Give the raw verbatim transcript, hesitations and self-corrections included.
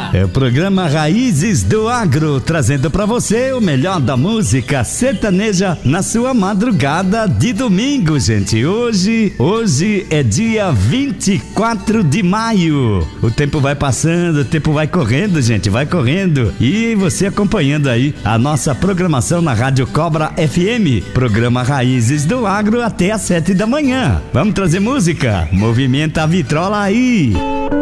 É o programa Raízes do Agro, trazendo pra você o melhor da música sertaneja na sua madrugada de domingo, gente. Hoje, hoje é dia vinte e quatro de maio. O tempo vai passando, o tempo vai correndo, gente, vai correndo. E você acompanhando aí a nossa programação na Rádio Cobra F M, programa Raízes do Agro até às sete da manhã. Vamos trazer música? Movimenta a vitrola aí.